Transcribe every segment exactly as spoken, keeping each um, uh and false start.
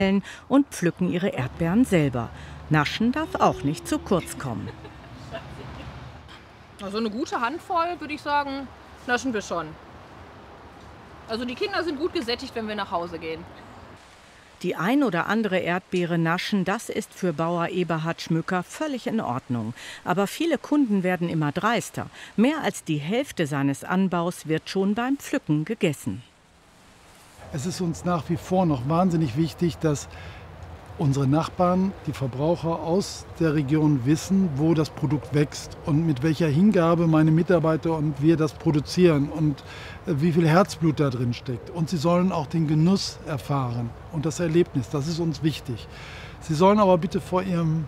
und pflücken ihre Erdbeeren selber. Naschen darf auch nicht zu kurz kommen. Also eine gute Handvoll, würde ich sagen, naschen wir schon. Also die Kinder sind gut gesättigt, wenn wir nach Hause gehen. Die ein oder andere Erdbeere naschen, das ist für Bauer Eberhard Schmücker völlig in Ordnung. Aber viele Kunden werden immer dreister. Mehr als die Hälfte seines Anbaus wird schon beim Pflücken gegessen. Es ist uns nach wie vor noch wahnsinnig wichtig, dass unsere Nachbarn, die Verbraucher aus der Region wissen, wo das Produkt wächst und mit welcher Hingabe meine Mitarbeiter und wir das produzieren und wie viel Herzblut da drin steckt. Und sie sollen auch den Genuss erfahren und das Erlebnis, das ist uns wichtig. Sie sollen aber bitte vor ihrem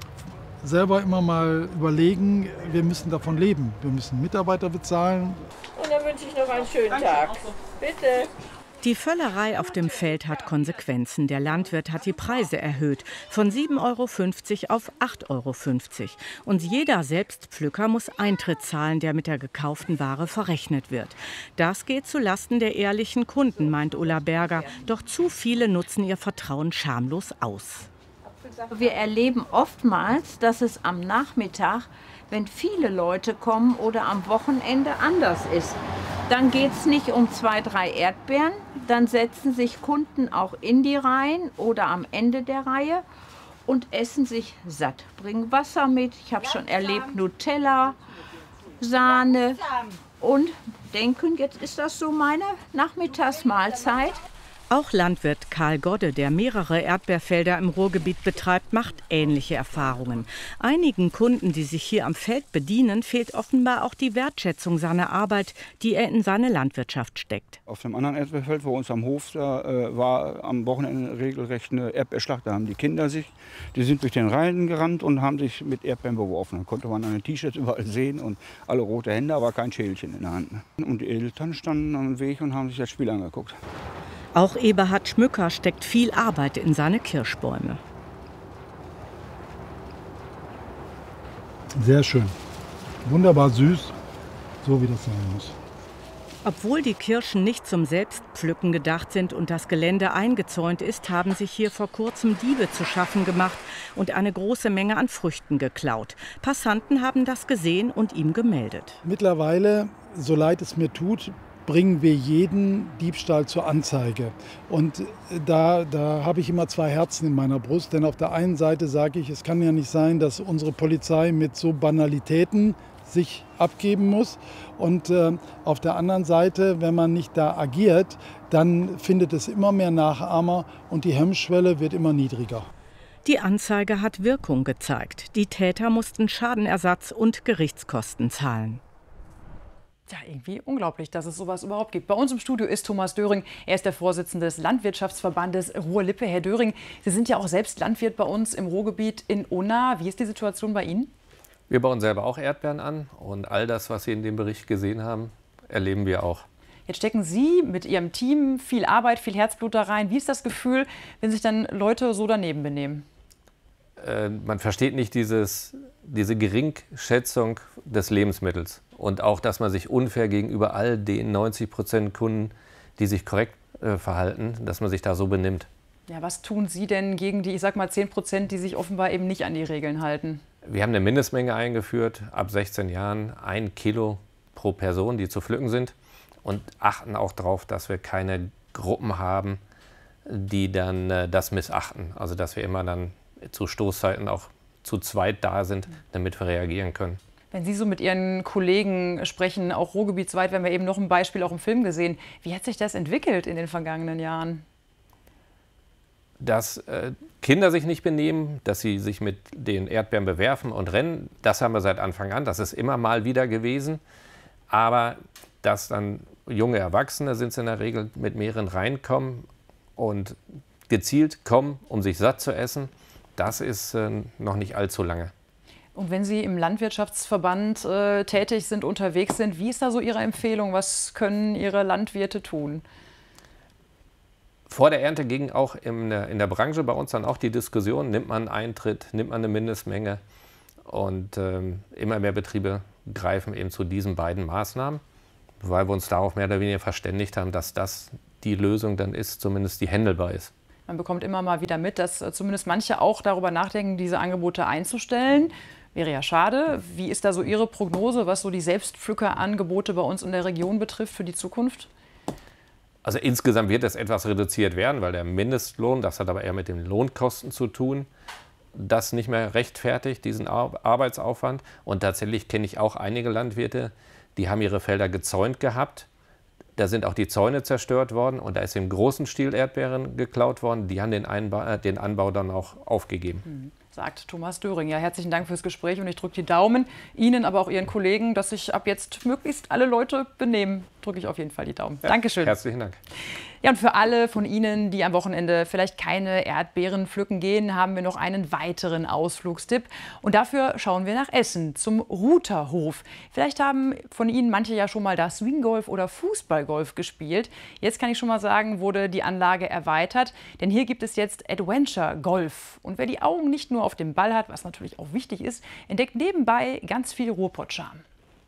selber immer mal überlegen, wir müssen davon leben. Wir müssen Mitarbeiter bezahlen. Und dann wünsche ich noch einen schönen Tag. Bitte. Die Völlerei auf dem Feld hat Konsequenzen. Der Landwirt hat die Preise erhöht, von sieben Euro fünfzig auf acht Euro fünfzig. Und jeder Selbstpflücker muss Eintritt zahlen, der mit der gekauften Ware verrechnet wird. Das geht zulasten der ehrlichen Kunden, meint Ulla Berger. Doch zu viele nutzen ihr Vertrauen schamlos aus. Wir erleben oftmals, dass es am Nachmittag, wenn viele Leute kommen oder am Wochenende anders ist. Dann geht es nicht um zwei, drei Erdbeeren, dann setzen sich Kunden auch in die Reihen oder am Ende der Reihe und essen sich satt. Bringen Wasser mit, ich habe schon erlebt Nutella, Sahne und denken, jetzt ist das so meine Nachmittagsmahlzeit. Auch Landwirt Karl Godde, der mehrere Erdbeerfelder im Ruhrgebiet betreibt, macht ähnliche Erfahrungen. Einigen Kunden, die sich hier am Feld bedienen, fehlt offenbar auch die Wertschätzung seiner Arbeit, die er in seine Landwirtschaft steckt. Auf dem anderen Erdbeerfeld, wo uns am Hof da, äh, war am Wochenende regelrecht eine Erdbeerschlacht. Da haben die Kinder sich, die sind durch den Reihen gerannt und haben sich mit Erdbeeren beworfen. Da konnte man an den T-Shirts überall sehen und alle rote Hände, aber kein Schälchen in der Hand. Und die Eltern standen am Weg und haben sich das Spiel angeguckt. Auch Eberhard Schmücker steckt viel Arbeit in seine Kirschbäume. Sehr schön. Wunderbar süß, so wie das sein muss. Obwohl die Kirschen nicht zum Selbstpflücken gedacht sind und das Gelände eingezäunt ist, haben sich hier vor kurzem Diebe zu schaffen gemacht und eine große Menge an Früchten geklaut. Passanten haben das gesehen und ihm gemeldet. Mittlerweile, so leid es mir tut, bringen wir jeden Diebstahl zur Anzeige. Und da, da habe ich immer zwei Herzen in meiner Brust. Denn auf der einen Seite sage ich, es kann ja nicht sein, dass unsere Polizei mit so Banalitäten sich abgeben muss. Und äh, auf der anderen Seite, wenn man nicht da agiert, dann findet es immer mehr Nachahmer und die Hemmschwelle wird immer niedriger. Die Anzeige hat Wirkung gezeigt. Die Täter mussten Schadenersatz und Gerichtskosten zahlen. Ja, irgendwie unglaublich, dass es sowas überhaupt gibt. Bei uns im Studio ist Thomas Döring. Er ist der Vorsitzende des Landwirtschaftsverbandes Ruhr-Lippe. Herr Döring, Sie sind ja auch selbst Landwirt bei uns im Ruhrgebiet in Unna. Wie ist die Situation bei Ihnen? Wir bauen selber auch Erdbeeren an und all das, was Sie in dem Bericht gesehen haben, erleben wir auch. Jetzt stecken Sie mit Ihrem Team viel Arbeit, viel Herzblut da rein. Wie ist das Gefühl, wenn sich dann Leute so daneben benehmen? Äh, man versteht nicht dieses, diese Geringschätzung des Lebensmittels. Und auch, dass man sich unfair gegenüber all den neunzig Prozent Kunden, die sich korrekt äh, verhalten, dass man sich da so benimmt. Ja, was tun Sie denn gegen die, ich sag mal, zehn Prozent, die sich offenbar eben nicht an die Regeln halten? Wir haben eine Mindestmenge eingeführt, ab sechzehn Jahren ein Kilo pro Person, die zu pflücken sind. Und achten auch darauf, dass wir keine Gruppen haben, die dann äh, das missachten. Also dass wir immer dann zu Stoßzeiten auch zu zweit da sind, damit wir reagieren können. Wenn Sie so mit Ihren Kollegen sprechen, auch ruhrgebietsweit, wir haben ja eben noch ein Beispiel auch im Film gesehen. Wie hat sich das entwickelt in den vergangenen Jahren? Dass äh, Kinder sich nicht benehmen, dass sie sich mit den Erdbeeren bewerfen und rennen, das haben wir seit Anfang an. Das ist immer mal wieder gewesen. Aber dass dann junge Erwachsene sind es in der Regel mit mehreren reinkommen und gezielt kommen, um sich satt zu essen, das ist äh, noch nicht allzu lange. Und wenn Sie im Landwirtschaftsverband äh, tätig sind, unterwegs sind, wie ist da so Ihre Empfehlung? Was können Ihre Landwirte tun? Vor der Ernte ging auch in der, in der Branche bei uns dann auch die Diskussion, nimmt man Eintritt, nimmt man eine Mindestmenge. Und ähm, immer mehr Betriebe greifen eben zu diesen beiden Maßnahmen, weil wir uns darauf mehr oder weniger verständigt haben, dass das die Lösung dann ist, zumindest die händelbar ist. Man bekommt immer mal wieder mit, dass zumindest manche auch darüber nachdenken, diese Angebote einzustellen. Wäre ja schade. Wie ist da so Ihre Prognose, was so die Selbstpflückerangebote bei uns in der Region betrifft für die Zukunft? Also insgesamt wird es etwas reduziert werden, weil der Mindestlohn, das hat aber eher mit den Lohnkosten zu tun, das nicht mehr rechtfertigt, diesen Arbeitsaufwand. Und tatsächlich kenne ich auch einige Landwirte, die haben ihre Felder gezäunt gehabt. Da sind auch die Zäune zerstört worden und da ist im großen Stil Erdbeeren geklaut worden. Die haben den, Einba- den Anbau dann auch aufgegeben. Mhm. Sagt Thomas Döring. Ja, herzlichen Dank fürs Gespräch und ich drücke die Daumen Ihnen, aber auch Ihren Kollegen, dass sich ab jetzt möglichst alle Leute benehmen. Drücke ich auf jeden Fall die Daumen. Ja, Dankeschön. Herzlichen Dank. Ja, und für alle von Ihnen, die am Wochenende vielleicht keine Erdbeeren pflücken gehen, haben wir noch einen weiteren Ausflugstipp. Und dafür schauen wir nach Essen, zum Rutherhof. Vielleicht haben von Ihnen manche ja schon mal da Swinggolf oder Fußballgolf gespielt. Jetzt kann ich schon mal sagen, wurde die Anlage erweitert, denn hier gibt es jetzt Adventure Golf. Und wer die Augen nicht nur auf dem Ball hat, was natürlich auch wichtig ist, entdeckt nebenbei ganz viel Ruhrpott-Charme.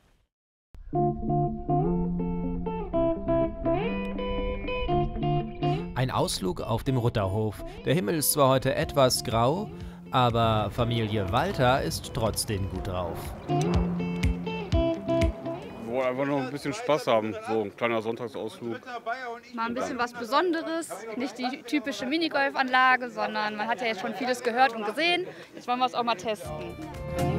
Ein Ausflug auf dem Rutherhof. Der Himmel ist zwar heute etwas grau, aber Familie Walter ist trotzdem gut drauf. Wir wollen einfach noch ein bisschen Spaß haben, so ein kleiner Sonntagsausflug. Mal ein bisschen was Besonderes, nicht die typische Minigolfanlage, sondern man hat ja jetzt schon vieles gehört und gesehen. Jetzt wollen wir es auch mal testen.